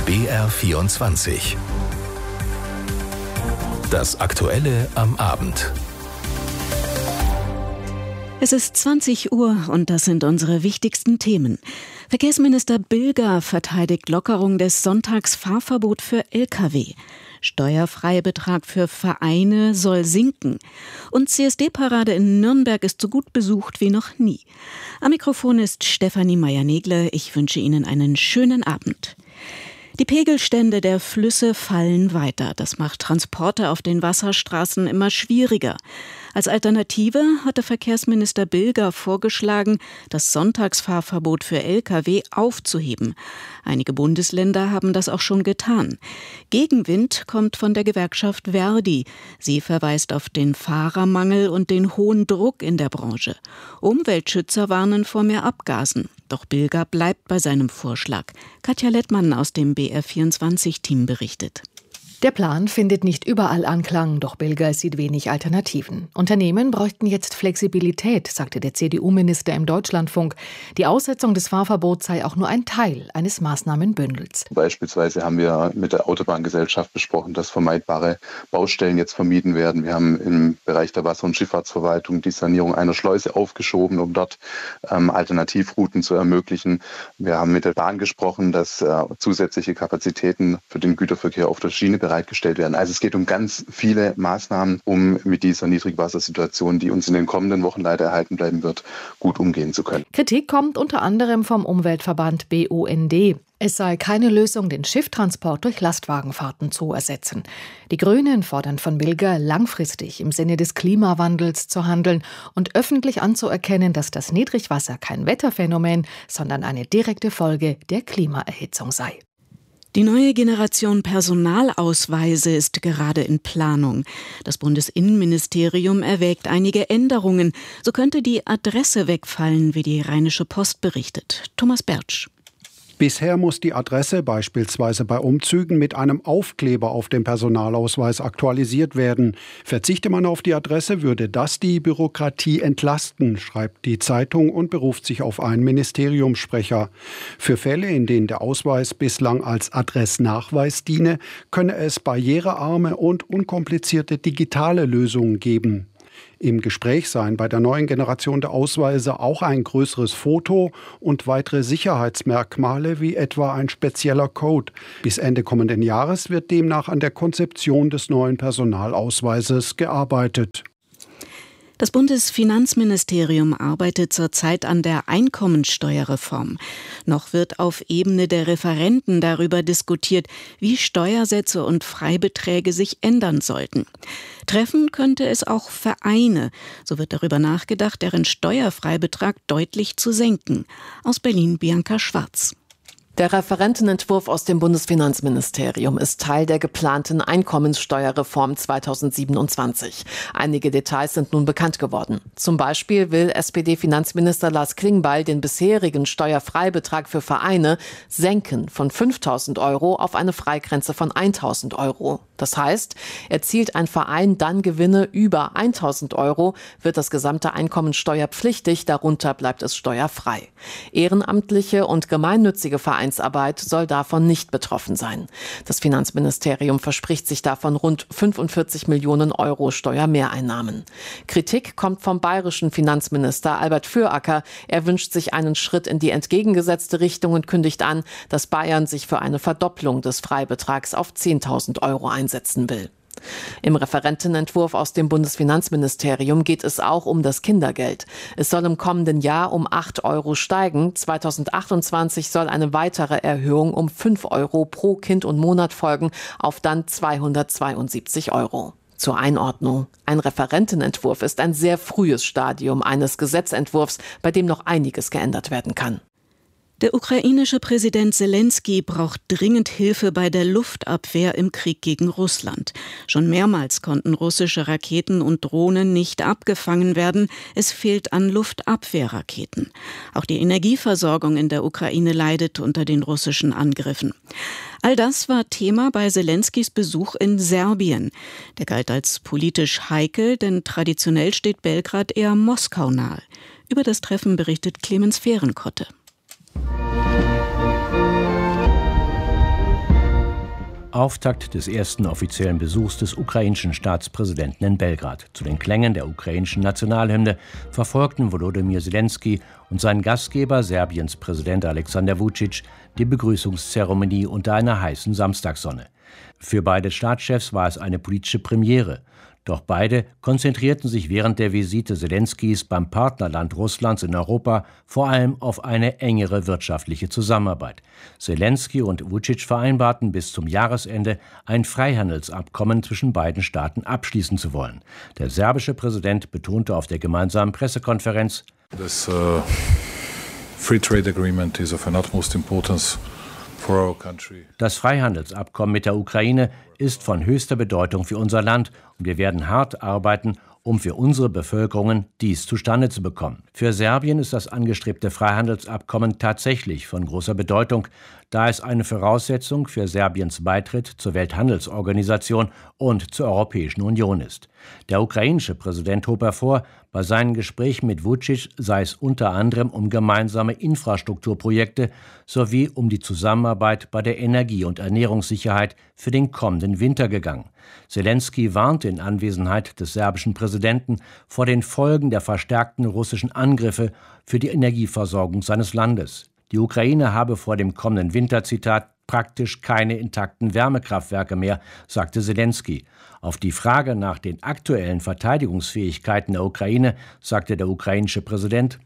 BR24. Das Aktuelle am Abend. Es ist 20 Uhr und das sind unsere wichtigsten Themen. Verkehrsminister Bilger verteidigt Lockerung des Sonntagsfahrverbot für Lkw. Steuerfreibetrag für Vereine soll sinken. Und CSD-Parade in Nürnberg ist so gut besucht wie noch nie. Am Mikrofon ist Stefanie Meier-Negle. Ich wünsche Ihnen einen schönen Abend. Die Pegelstände der Flüsse fallen weiter. Das macht Transporte auf den Wasserstraßen immer schwieriger. Als Alternative hatte Verkehrsminister Bilger vorgeschlagen, das Sonntagsfahrverbot für Lkw aufzuheben. Einige Bundesländer haben das auch schon getan. Gegenwind kommt von der Gewerkschaft Verdi. Sie verweist auf den Fahrermangel und den hohen Druck in der Branche. Umweltschützer warnen vor mehr Abgasen. Doch Bilger bleibt bei seinem Vorschlag. Katja Lettmann aus dem BR24-Team berichtet. Der Plan findet nicht überall Anklang, doch Bilger sieht wenig Alternativen. Unternehmen bräuchten jetzt Flexibilität, sagte der CDU-Minister im Deutschlandfunk. Die Aussetzung des Fahrverbots sei auch nur ein Teil eines Maßnahmenbündels. Beispielsweise haben wir mit der Autobahngesellschaft besprochen, dass vermeidbare Baustellen jetzt vermieden werden. Wir haben im Bereich der Wasser- und Schifffahrtsverwaltung die Sanierung einer Schleuse aufgeschoben, um dort Alternativrouten zu ermöglichen. Wir haben mit der Bahn gesprochen, dass zusätzliche Kapazitäten für den Güterverkehr auf der Schiene bereitgestellt werden. Also es geht um ganz viele Maßnahmen, um mit dieser Niedrigwassersituation, die uns in den kommenden Wochen leider erhalten bleiben wird, gut umgehen zu können. Kritik kommt unter anderem vom Umweltverband BUND. Es sei keine Lösung, den Schifftransport durch Lastwagenfahrten zu ersetzen. Die Grünen fordern von Bilger, langfristig im Sinne des Klimawandels zu handeln und öffentlich anzuerkennen, dass das Niedrigwasser kein Wetterphänomen, sondern eine direkte Folge der Klimaerhitzung sei. Die neue Generation Personalausweise ist gerade in Planung. Das Bundesinnenministerium erwägt einige Änderungen. So könnte die Adresse wegfallen, wie die Rheinische Post berichtet. Thomas Bertsch. Bisher muss die Adresse beispielsweise bei Umzügen mit einem Aufkleber auf dem Personalausweis aktualisiert werden. Verzichte man auf die Adresse, würde das die Bürokratie entlasten, schreibt die Zeitung und beruft sich auf einen Ministeriumssprecher. Für Fälle, in denen der Ausweis bislang als Adressnachweis diene, könne es barrierearme und unkomplizierte digitale Lösungen geben. Im Gespräch seien bei der neuen Generation der Ausweise auch ein größeres Foto und weitere Sicherheitsmerkmale wie etwa ein spezieller Code. Bis Ende kommenden Jahres wird demnach an der Konzeption des neuen Personalausweises gearbeitet. Das Bundesfinanzministerium arbeitet zurzeit an der Einkommensteuerreform. Noch wird auf Ebene der Referenten darüber diskutiert, wie Steuersätze und Freibeträge sich ändern sollten. Treffen könnte es auch Vereine. So wird darüber nachgedacht, deren Steuerfreibetrag deutlich zu senken. Aus Berlin Bianca Schwarz. Der Referentenentwurf aus dem Bundesfinanzministerium ist Teil der geplanten Einkommenssteuerreform 2027. Einige Details sind nun bekannt geworden. Zum Beispiel will SPD-Finanzminister Lars Klingbeil den bisherigen Steuerfreibetrag für Vereine senken von 5.000 € auf eine Freigrenze von 1.000 €. Das heißt, erzielt ein Verein dann Gewinne über 1.000 €, wird das gesamte Einkommen steuerpflichtig, darunter bleibt es steuerfrei. Ehrenamtliche und gemeinnützige Vereinsarbeit soll davon nicht betroffen sein. Das Finanzministerium verspricht sich davon rund 45 Millionen € Steuermehreinnahmen. Kritik kommt vom bayerischen Finanzminister Albert Füracker. Er wünscht sich einen Schritt in die entgegengesetzte Richtung und kündigt an, dass Bayern sich für eine Verdopplung des Freibetrags auf 10.000 € einsetzen will. Im Referentenentwurf aus dem Bundesfinanzministerium geht es auch um das Kindergeld. Es soll im kommenden Jahr um 8 € steigen. 2028 soll eine weitere Erhöhung um 5 € pro Kind und Monat folgen, auf dann 272 €. Zur Einordnung: Ein Referentenentwurf ist ein sehr frühes Stadium eines Gesetzentwurfs, bei dem noch einiges geändert werden kann. Der ukrainische Präsident Selenskyj braucht dringend Hilfe bei der Luftabwehr im Krieg gegen Russland. Schon mehrmals konnten russische Raketen und Drohnen nicht abgefangen werden. Es fehlt an Luftabwehrraketen. Auch die Energieversorgung in der Ukraine leidet unter den russischen Angriffen. All das war Thema bei Selenskyjs Besuch in Serbien. Der galt als politisch heikel, denn traditionell steht Belgrad eher Moskau nahe. Über das Treffen berichtet Clemens Fehrenkotte. Auftakt des ersten offiziellen Besuchs des ukrainischen Staatspräsidenten in Belgrad. Zu den Klängen der ukrainischen Nationalhymne verfolgten Volodymyr Zelensky und sein Gastgeber, Serbiens Präsident Alexander Vučić, die Begrüßungszeremonie unter einer heißen Samstagssonne. Für beide Staatschefs war es eine politische Premiere. Doch beide konzentrierten sich während der Visite Zelenskys beim Partnerland Russlands in Europa vor allem auf eine engere wirtschaftliche Zusammenarbeit. Zelensky und Vučić vereinbarten, bis zum Jahresende ein Freihandelsabkommen zwischen beiden Staaten abschließen zu wollen. Der serbische Präsident betonte auf der gemeinsamen Pressekonferenz: This free trade agreement is of an utmost importance. Das Freihandelsabkommen mit der Ukraine ist von höchster Bedeutung für unser Land und wir werden hart arbeiten, um für unsere Bevölkerungen dies zustande zu bekommen. Für Serbien ist das angestrebte Freihandelsabkommen tatsächlich von großer Bedeutung, da es eine Voraussetzung für Serbiens Beitritt zur Welthandelsorganisation und zur Europäischen Union ist. Der ukrainische Präsident hob hervor, bei seinen Gesprächen mit Vučić sei es unter anderem um gemeinsame Infrastrukturprojekte sowie um die Zusammenarbeit bei der Energie- und Ernährungssicherheit für den kommenden Winter gegangen. Zelensky warnte in Anwesenheit des serbischen Präsidenten vor den Folgen der verstärkten russischen Angriffe für die Energieversorgung seines Landes. Die Ukraine habe vor dem kommenden Winter, Zitat, praktisch keine intakten Wärmekraftwerke mehr, sagte Zelensky. Auf die Frage nach den aktuellen Verteidigungsfähigkeiten der Ukraine sagte der ukrainische Präsident: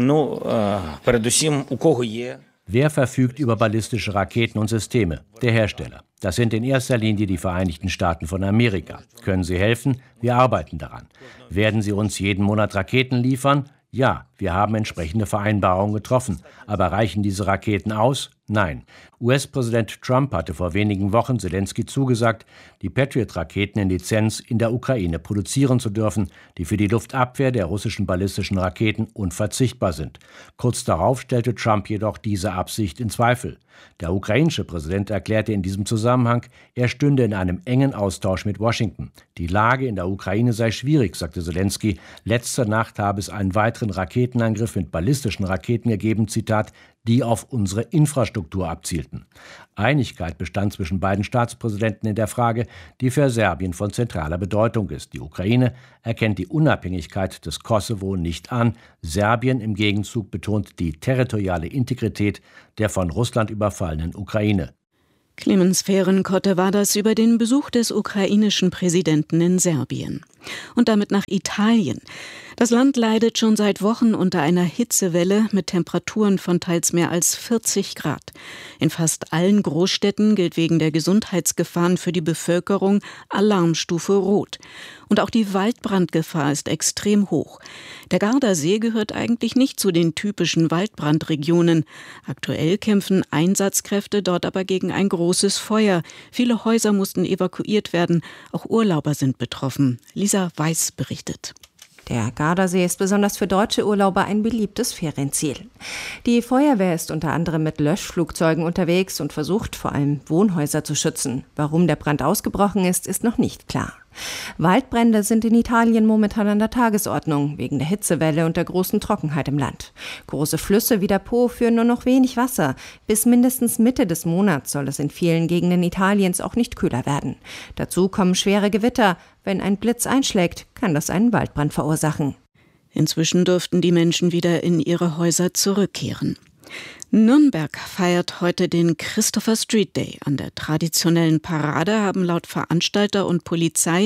Wer verfügt über ballistische Raketen und Systeme? Der Hersteller. Das sind in erster Linie die Vereinigten Staaten von Amerika. Können Sie helfen? Wir arbeiten daran. Werden Sie uns jeden Monat Raketen liefern? Ja, wir haben entsprechende Vereinbarungen getroffen. Aber reichen diese Raketen aus? Nein. US-Präsident Trump hatte vor wenigen Wochen Zelensky zugesagt, die Patriot-Raketen in Lizenz in der Ukraine produzieren zu dürfen, die für die Luftabwehr der russischen ballistischen Raketen unverzichtbar sind. Kurz darauf stellte Trump jedoch diese Absicht in Zweifel. Der ukrainische Präsident erklärte in diesem Zusammenhang, er stünde in einem engen Austausch mit Washington. Die Lage in der Ukraine sei schwierig, sagte Zelensky. Letzte Nacht habe es einen weiteren Raketenangriff mit ballistischen Raketen gegeben, Zitat, die auf unsere Infrastruktur abzielten. Einigkeit bestand zwischen beiden Staatspräsidenten in der Frage, die für Serbien von zentraler Bedeutung ist. Die Ukraine erkennt die Unabhängigkeit des Kosovo nicht an. Serbien im Gegenzug betont die territoriale Integrität der von Russland überfallenen Ukraine. Clemens Fehrenkotte war das über den Besuch des ukrainischen Präsidenten in Serbien. Und damit nach Italien. Das Land leidet schon seit Wochen unter einer Hitzewelle mit Temperaturen von teils mehr als 40 Grad. In fast allen Großstädten gilt wegen der Gesundheitsgefahren für die Bevölkerung Alarmstufe Rot. Und auch die Waldbrandgefahr ist extrem hoch. Der Gardasee gehört eigentlich nicht zu den typischen Waldbrandregionen. Aktuell kämpfen Einsatzkräfte dort aber gegen ein großes Feuer. Viele Häuser mussten evakuiert werden. Auch Urlauber sind betroffen. Lisa Weiß berichtet. Der Gardasee ist besonders für deutsche Urlauber ein beliebtes Ferienziel. Die Feuerwehr ist unter anderem mit Löschflugzeugen unterwegs und versucht vor allem Wohnhäuser zu schützen. Warum der Brand ausgebrochen ist, ist noch nicht klar. Waldbrände sind in Italien momentan an der Tagesordnung, wegen der Hitzewelle und der großen Trockenheit im Land. Große Flüsse wie der Po führen nur noch wenig Wasser. Bis mindestens Mitte des Monats soll es in vielen Gegenden Italiens auch nicht kühler werden. Dazu kommen schwere Gewitter. Wenn ein Blitz einschlägt, kann das einen Waldbrand verursachen. Inzwischen dürften die Menschen wieder in ihre Häuser zurückkehren. Nürnberg feiert heute den Christopher Street Day. An der traditionellen Parade haben laut Veranstalter und Polizei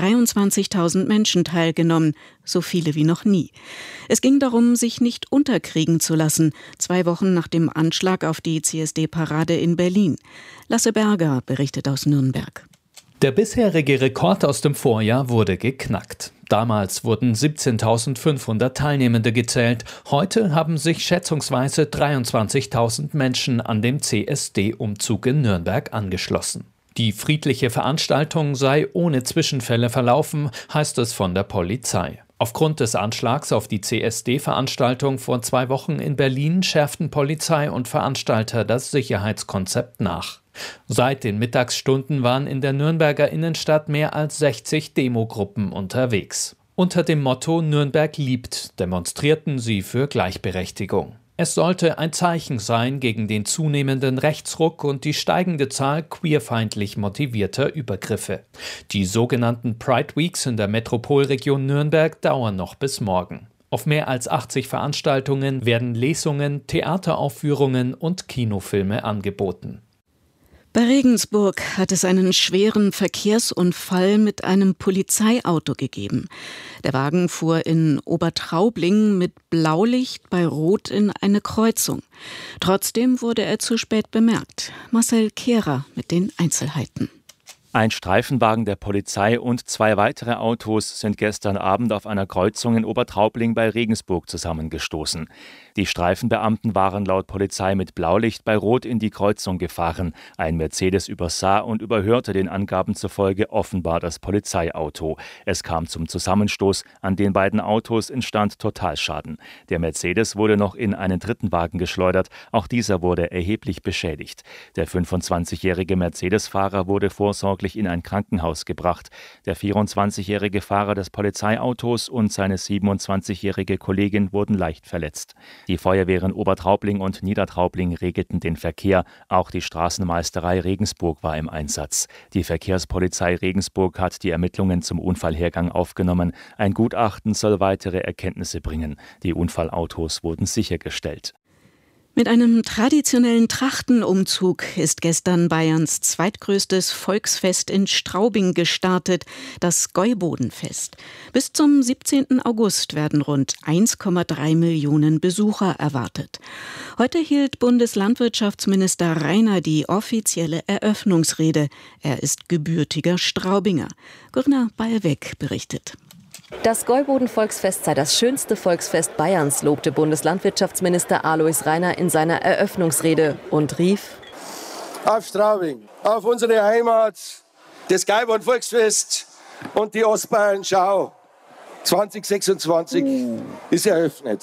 23.000 Menschen teilgenommen, so viele wie noch nie. Es ging darum, sich nicht unterkriegen zu lassen, 2 Wochen nach dem Anschlag auf die CSD-Parade in Berlin. Lasse Berger berichtet aus Nürnberg. Der bisherige Rekord aus dem Vorjahr wurde geknackt. Damals wurden 17.500 Teilnehmende gezählt. Heute haben sich schätzungsweise 23.000 Menschen an dem CSD-Umzug in Nürnberg angeschlossen. Die friedliche Veranstaltung sei ohne Zwischenfälle verlaufen, heißt es von der Polizei. Aufgrund des Anschlags auf die CSD-Veranstaltung vor 2 Wochen in Berlin schärften Polizei und Veranstalter das Sicherheitskonzept nach. Seit den Mittagsstunden waren in der Nürnberger Innenstadt mehr als 60 Demogruppen unterwegs. Unter dem Motto Nürnberg liebt demonstrierten sie für Gleichberechtigung. Es sollte ein Zeichen sein gegen den zunehmenden Rechtsruck und die steigende Zahl queerfeindlich motivierter Übergriffe. Die sogenannten Pride Weeks in der Metropolregion Nürnberg dauern noch bis morgen. Auf mehr als 80 Veranstaltungen werden Lesungen, Theateraufführungen und Kinofilme angeboten. Bei Regensburg hat es einen schweren Verkehrsunfall mit einem Polizeiauto gegeben. Der Wagen fuhr in Obertraubling mit Blaulicht bei Rot in eine Kreuzung. Trotzdem wurde er zu spät bemerkt. Marcel Kehrer mit den Einzelheiten. Ein Streifenwagen der Polizei und 2 weitere Autos sind gestern Abend auf einer Kreuzung in Obertraubling bei Regensburg zusammengestoßen. Die Streifenbeamten waren laut Polizei mit Blaulicht bei Rot in die Kreuzung gefahren. Ein Mercedes übersah und überhörte den Angaben zufolge offenbar das Polizeiauto. Es kam zum Zusammenstoß. An den beiden Autos entstand Totalschaden. Der Mercedes wurde noch in einen dritten Wagen geschleudert. Auch dieser wurde erheblich beschädigt. Der 25-jährige Mercedes-Fahrer wurde vorsorglich in ein Krankenhaus gebracht. Der 24-jährige Fahrer des Polizeiautos und seine 27-jährige Kollegin wurden leicht verletzt. Die Feuerwehren Obertraubling und Niedertraubling regelten den Verkehr. Auch die Straßenmeisterei Regensburg war im Einsatz. Die Verkehrspolizei Regensburg hat die Ermittlungen zum Unfallhergang aufgenommen. Ein Gutachten soll weitere Erkenntnisse bringen. Die Unfallautos wurden sichergestellt. Mit einem traditionellen Trachtenumzug ist gestern Bayerns zweitgrößtes Volksfest in Straubing gestartet, das Gäubodenfest. Bis zum 17. August werden rund 1,3 Millionen Besucher erwartet. Heute hielt Bundeslandwirtschaftsminister Rainer die offizielle Eröffnungsrede. Er ist gebürtiger Straubinger. Corinna Ballweg berichtet. Das Gäuboden-Volksfest sei das schönste Volksfest Bayerns, lobte Bundeslandwirtschaftsminister Alois Rainer in seiner Eröffnungsrede und rief: Auf Straubing, auf unsere Heimat, das Gäuboden-Volksfest und die Ostbayern-Schau 2026 ist eröffnet.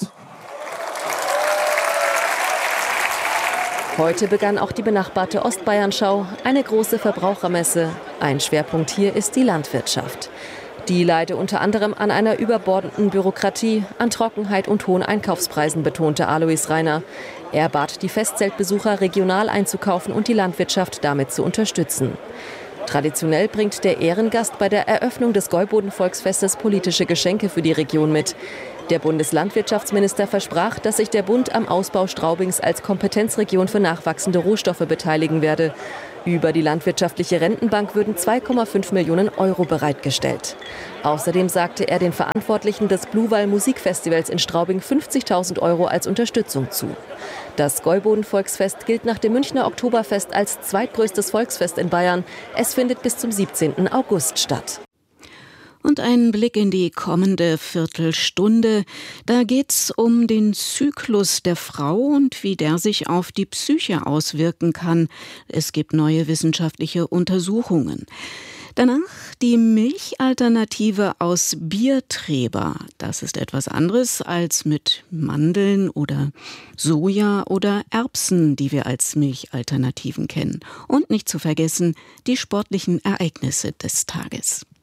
Heute begann auch die benachbarte Ostbayern-Schau, eine große Verbrauchermesse. Ein Schwerpunkt hier ist die Landwirtschaft. Die leide unter anderem an einer überbordenden Bürokratie, an Trockenheit und hohen Einkaufspreisen, betonte Alois Rainer. Er bat die Festzeltbesucher, regional einzukaufen und die Landwirtschaft damit zu unterstützen. Traditionell bringt der Ehrengast bei der Eröffnung des Gäuboden-Volksfestes politische Geschenke für die Region mit. Der Bundeslandwirtschaftsminister versprach, dass sich der Bund am Ausbau Straubings als Kompetenzregion für nachwachsende Rohstoffe beteiligen werde. Über die landwirtschaftliche Rentenbank würden 2,5 Millionen Euro bereitgestellt. Außerdem sagte er den Verantwortlichen des Bluewall Musikfestivals in Straubing 50.000 Euro als Unterstützung zu. Das Gäuboden-Volksfest gilt nach dem Münchner Oktoberfest als zweitgrößtes Volksfest in Bayern. Es findet bis zum 17. August statt. Und ein Blick in die kommende Viertelstunde. Da geht's um den Zyklus der Frau und wie der sich auf die Psyche auswirken kann. Es gibt neue wissenschaftliche Untersuchungen. Danach die Milchalternative aus Biertreber. Das ist etwas anderes als mit Mandeln oder Soja oder Erbsen, die wir als Milchalternativen kennen. Und nicht zu vergessen, die sportlichen Ereignisse des Tages.